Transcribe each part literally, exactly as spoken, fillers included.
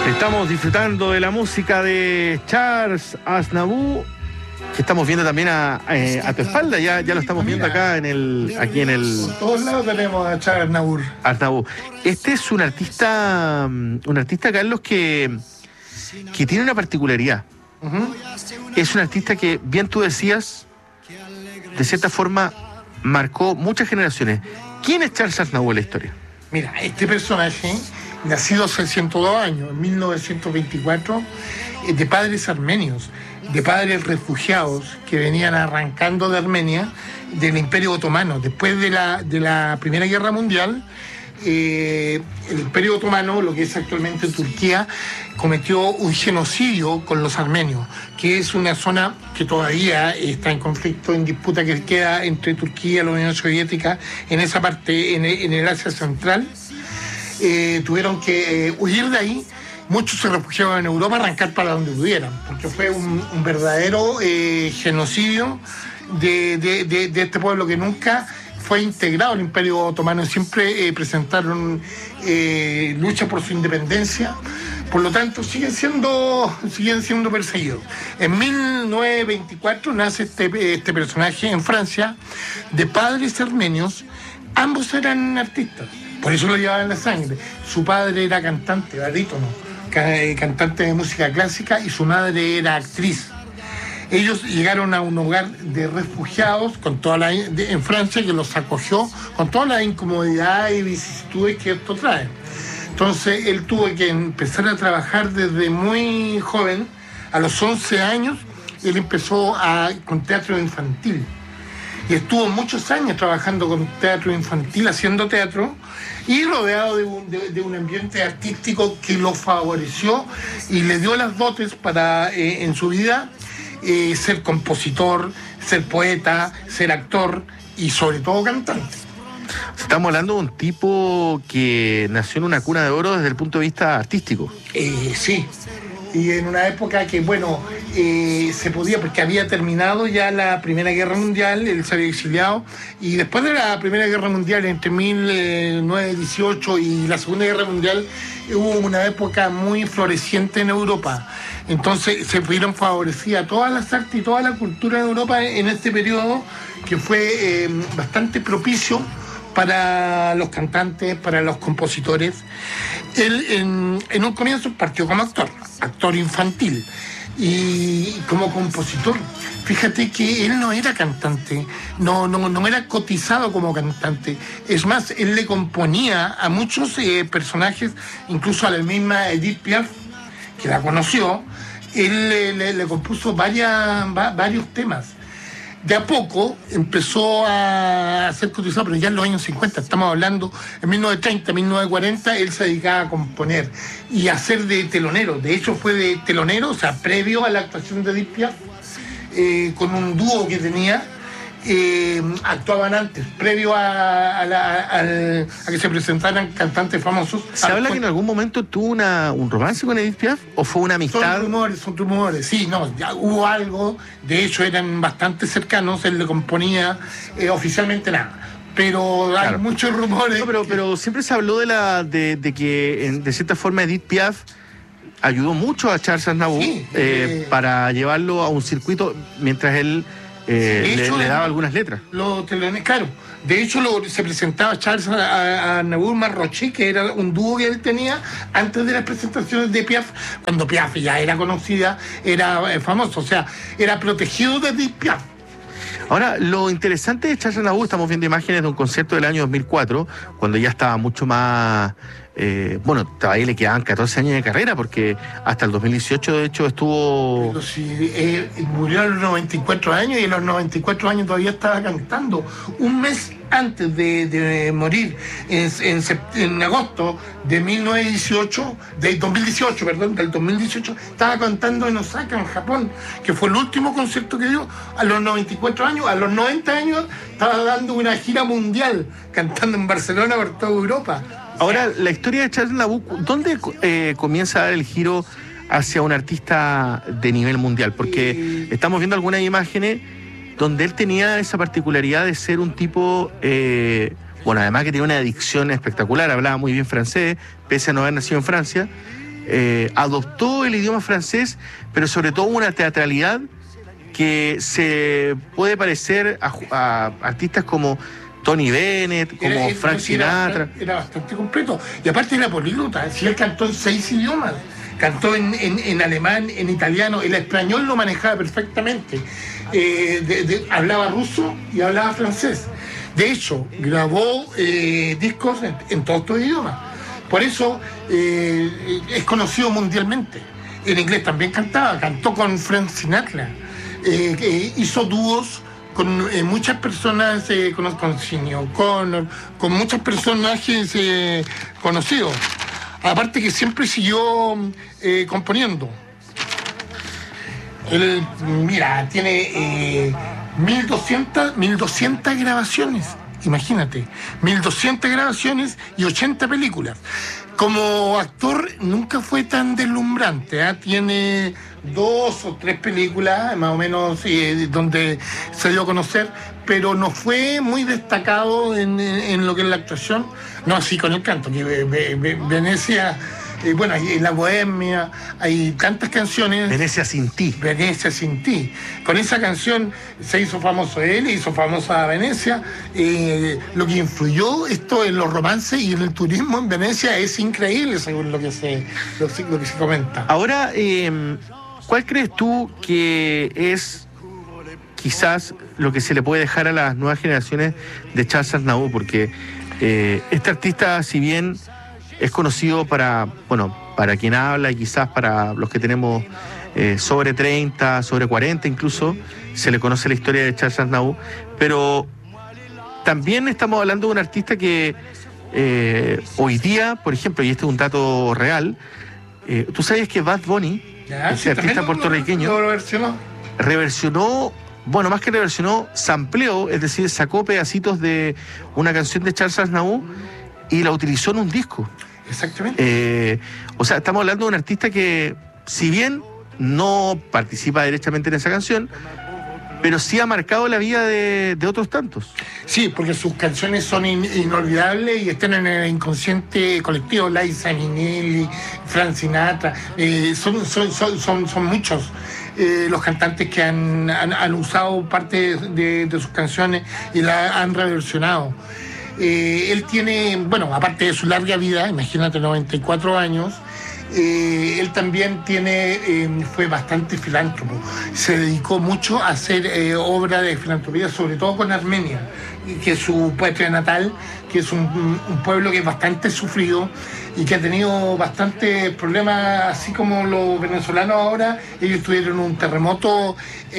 Estamos disfrutando de la música de Charles Aznavour, que estamos viendo también a, a, a tu espalda, ya, ya lo estamos viendo acá en el, aquí en el... Por todos lados tenemos a Charles Aznavour. Aznavour. Este es un artista, un artista, Carlos, que, que tiene una particularidad. Uh-huh. Es un artista que, bien tú decías, de cierta forma marcó muchas generaciones. ¿Quién es Charles Aznavour en la historia? Mira, este personaje, nacido hace ciento dos años, en mil novecientos veinticuatro, de padres armenios, de padres refugiados que venían arrancando de Armenia, del Imperio Otomano. Después de la, de la Primera Guerra Mundial, eh, el Imperio Otomano, lo que es actualmente Turquía, cometió un genocidio con los armenios, que es una zona que todavía está en conflicto, en disputa que queda entre Turquía y la Unión Soviética, en esa parte, en el, en el Asia Central. Eh, tuvieron que eh, huir de ahí. Muchos se refugiaban en Europa, arrancar para donde pudieran, porque fue un, un verdadero eh, genocidio de, de, de, de este pueblo que nunca fue integrado al Imperio Otomano. Siempre eh, presentaron eh, lucha por su independencia, por lo tanto siguen siendo, siguen siendo perseguidos. En mil novecientos veinticuatro nace este, este personaje en Francia, de padres armenios. Ambos eran artistas, por eso lo llevaban en la sangre. Su padre era cantante, barítono, cantante de música clásica, y su madre era actriz. Ellos llegaron a un hogar de refugiados con toda la, de, en Francia, que los acogió con toda la incomodidad y vicisitudes que esto trae. Entonces él tuvo que empezar a trabajar desde muy joven. A los once años él empezó a, con teatro infantil. Y estuvo muchos años trabajando con teatro infantil, haciendo teatro, y rodeado de un, de, de un ambiente artístico que lo favoreció y le dio las dotes para, eh, en su vida, eh, ser compositor, ser poeta, ser actor y sobre todo cantante. Estamos hablando de un tipo que nació en una cuna de oro desde el punto de vista artístico. Eh, sí. Y en una época que, bueno, eh, se podía, porque había terminado ya la Primera Guerra Mundial, él se había exiliado, y después de la Primera Guerra Mundial, entre mil novecientos dieciocho y la Segunda Guerra Mundial, hubo una época muy floreciente en Europa. Entonces se vieron favorecidas todas las artes y toda la cultura de Europa en este periodo, que fue eh, bastante propicio para los cantantes, para los compositores. Él en, en un comienzo partió como actor, actor infantil, y como compositor. Fíjate que él no era cantante, no, no, no era cotizado como cantante. Es más, él le componía a muchos eh, personajes, incluso a la misma Edith Piaf, que la conoció. Él le, le, le compuso varias, va, varios temas. De a poco empezó a ser cotizado, pero ya en los años cincuenta, estamos hablando en mil novecientos treinta, mil novecientos cuarenta, él se dedicaba a componer y a ser de telonero. De hecho fue de telonero, o sea, previo a la actuación de Edith Piaf, eh, con un dúo que tenía, eh, actuaban antes, previo a, a, la, a, a que se presentaran cantantes famosos. ¿Se habla que en algún momento tuvo una, un romance con Edith Piaf o fue una amistad? Son rumores, son rumores, sí, no, ya hubo algo, de hecho eran bastante cercanos, él le componía eh, oficialmente nada. Pero hay claro. muchos rumores. No, pero, pero siempre se habló de la de, de que, en, de cierta forma, Edith Piaf ayudó mucho a Charles Aznavour sí, eh, eh, para llevarlo a un circuito mientras él eh, hecho, le, le daba algunas letras. Lo telones, claro. De hecho, lo, se presentaba Charles Aznavour Marroche, que era un dúo que él tenía antes de las presentaciones de Piaf, cuando Piaf ya era conocida, era eh, famoso, o sea, era protegido de Edith Piaf. Ahora, lo interesante de Charles Aznavour, estamos viendo imágenes de un concierto del año dos mil cuatro, cuando ya estaba mucho más... Eh, bueno, todavía le quedaban catorce años de carrera, porque hasta el dos mil dieciocho, de hecho, estuvo... Pero si, eh, murió a los noventa y cuatro años, y a los noventa y cuatro años todavía estaba cantando. Un mes antes de, de morir, en, en, en agosto de mil novecientos dieciocho, de dos mil dieciocho, perdón, del dos mil dieciocho, estaba cantando en Osaka, en Japón, que fue el último concierto que dio a los noventa y cuatro años. A los noventa años estaba dando una gira mundial, cantando en Barcelona por toda Europa. Ahora, la historia de Charles Aznavour, ¿dónde eh, comienza a dar el giro hacia un artista de nivel mundial? Porque eh... estamos viendo algunas imágenes donde él tenía esa particularidad de ser un tipo, eh, bueno, además que tenía una adicción espectacular, hablaba muy bien francés, pese a no haber nacido en Francia, eh, adoptó el idioma francés, pero sobre todo una teatralidad que se puede parecer a, a artistas como Tony Bennett, como era, Frank Sinatra. Era, era bastante completo. Y aparte era políglota, si él cantó en seis idiomas. Cantó en, en, en alemán, en italiano, el español lo manejaba perfectamente. Eh, de, de, hablaba ruso y hablaba francés. De hecho, grabó eh, discos en, en todos estos idiomas. Por eso eh, es conocido mundialmente. En inglés también cantaba, cantó con Frank Sinatra. Eh, eh, hizo dúos con eh, muchas personas, eh, con, con Sinéad O'Connor, con muchos personajes eh, conocidos. Aparte que siempre siguió eh, componiendo. Él, mira, tiene eh, mil doscientas grabaciones, imagínate, mil doscientas grabaciones y ochenta películas. Como actor nunca fue tan deslumbrante, ¿eh? Tiene dos o tres películas más o menos eh, donde se dio a conocer, pero no fue muy destacado en, en, en lo que es la actuación, no así con el canto, que Venecia, eh, bueno, hay La Bohemia, hay tantas canciones. Venecia sin ti. Venecia sin ti. Con esa canción se hizo famoso él, hizo famosa Venecia. Eh, lo que influyó esto en los romances y en el turismo en Venecia es increíble, según lo que se, lo, lo que se comenta. Ahora, eh, ¿cuál crees tú que es quizás lo que se le puede dejar a las nuevas generaciones de Charles Aznavour? Porque eh, este artista, si bien es conocido para, bueno, para quien habla y quizás para los que tenemos eh, sobre treinta, sobre cuarenta incluso, se le conoce la historia de Charles Aznavour, pero también estamos hablando de un artista que eh, hoy día, por ejemplo, y este es un dato real, eh, ¿tú sabes que Bad Bunny, ya, ese sí, artista lo, puertorriqueño, lo, lo reversionó? reversionó, bueno, más que reversionó, sampleó, es decir, sacó pedacitos de una canción de Charles Aznavour y la utilizó en un disco? Exactamente. Eh, o sea, estamos hablando de un artista que, si bien no participa directamente en esa canción, pero sí ha marcado la vida de, de otros tantos. Sí, porque sus canciones son in, inolvidables y están en el inconsciente colectivo. Liza Minnelli, Frank Sinatra, eh, son, son, son, son, son muchos eh, los cantantes que han, han, han usado parte de, de sus canciones y la han reversionado. Eh, él tiene, bueno, aparte de su larga vida, imagínate, noventa y cuatro años, eh, él también tiene, eh, fue bastante filántropo. Se dedicó mucho a hacer eh, obra de filantropía, sobre todo con Armenia, que es su patria natal, que es un, un pueblo que es bastante sufrido y que ha tenido bastantes problemas, así como los venezolanos ahora. Ellos tuvieron un terremoto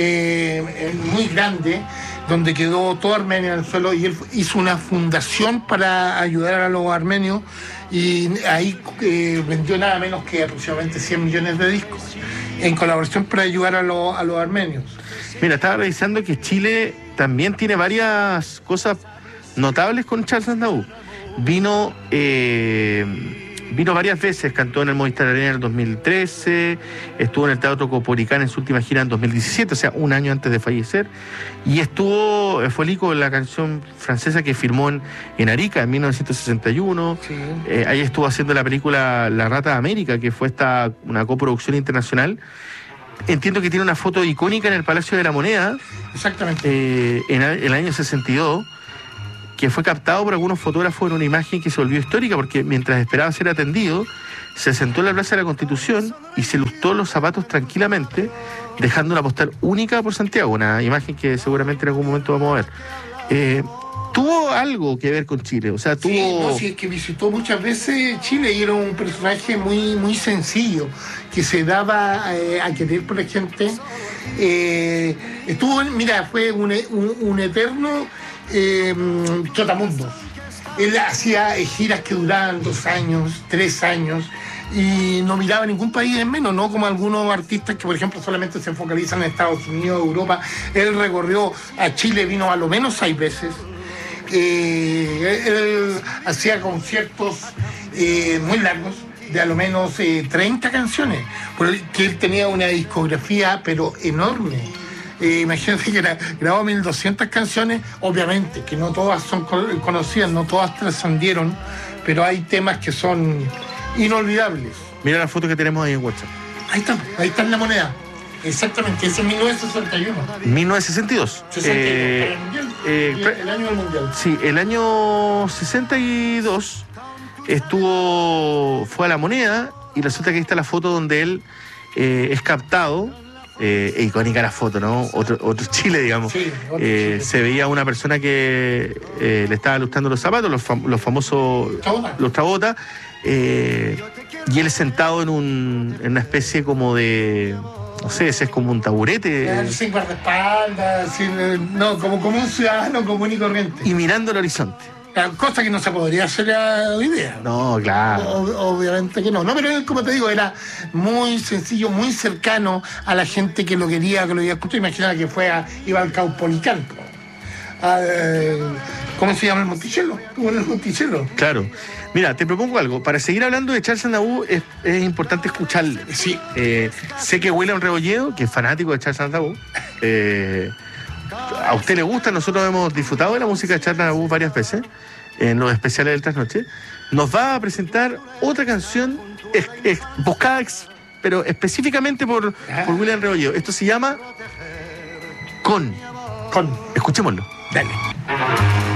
eh, muy grande, donde quedó toda Armenia en el suelo, y él hizo una fundación para ayudar a los armenios, y ahí eh, vendió nada menos que aproximadamente cien millones de discos, en colaboración para ayudar a, lo, a los armenios. Mira, estaba revisando que Chile también tiene varias cosas notables con Charles Aznavour. Vino... Eh, Vino varias veces, cantó en el Movistar Arena en el dos mil trece, estuvo en el Teatro Coporicán en su última gira en dos mil diecisiete, o sea, un año antes de fallecer, y estuvo, fue el icono de la canción francesa que firmó en, en Arica en mil novecientos sesenta y uno, sí. eh, ahí estuvo haciendo la película La Rata de América, que fue esta una coproducción internacional. Entiendo que tiene una foto icónica en el Palacio de la Moneda. Exactamente. Eh, en el año sesenta y dos, que fue captado por algunos fotógrafos en una imagen que se volvió histórica, porque mientras esperaba ser atendido, se sentó en la Plaza de la Constitución y se lustró los zapatos tranquilamente, dejando una postal única por Santiago, una imagen que seguramente en algún momento vamos a ver. Eh, tuvo algo que ver con Chile, o sea, tuvo... Sí, no, sí, es que visitó muchas veces Chile y era un personaje muy, muy sencillo, que se daba eh, a querer por la gente. Eh, estuvo, mira, fue un, un, un eterno... Eh, trotamundos. Él hacía eh, giras que duraban dos años, tres años, y no miraba ningún país en menos, no como algunos artistas que, por ejemplo, solamente se focalizan en Estados Unidos, Europa. Él recorrió a Chile, vino a lo menos seis veces. Eh, él hacía conciertos eh, muy largos, de a lo menos eh, treinta canciones, porque él tenía una discografía pero enorme. Eh, imagínate que era, grabó mil doscientas canciones, obviamente que no todas son conocidas, no todas trascendieron, pero hay temas que son inolvidables. Mira la foto que tenemos ahí en WhatsApp. Ahí está, ahí está en la moneda. Exactamente, ese es mil novecientos sesenta y uno. mil novecientos sesenta y dos. sesenta y dos, Eh, para el mundial. eh, el año del mundial. Sí, el año sesenta y dos estuvo, fue a la moneda y resulta que ahí está la foto donde él eh, es captado. Eh, e icónica la foto, ¿no? Otro, otro Chile, digamos. Sí, otro eh, Chile. Se veía una persona que eh, le estaba lustrando los zapatos, los, fam- los famosos Trabota. los trabotas, eh, y él sentado en, un, en una especie como de, no sé, ese es como un taburete, Sin guardaespaldas, sin, eh, no, como, como un ciudadano común y corriente. y mirando el horizonte. La cosa que no se podría hacer hoy día. No, claro. Ob- Obviamente que no. No, pero él, como te digo, era muy sencillo, muy cercano a la gente que lo quería, que lo iba a escuchar. Imagina que fue a, iba al Caupolicán. A, eh, ¿Cómo se llama el Monticello? Estuvo en el Monticello. Claro. Mira, te propongo algo. Para seguir hablando de Charles Aznavour es, es importante escucharle. Sí. Eh, sé que William Rebolledo, que es fanático de Charles Aznavour, eh, a usted le gusta, nosotros hemos disfrutado de la música de Charles Aznavour varias veces en los especiales del Trasnoche. Nos va a presentar otra canción es, es, buscada, ex, pero específicamente por, por William Rebolledo. Esto se llama Con. Con. Escuchémoslo. Dale.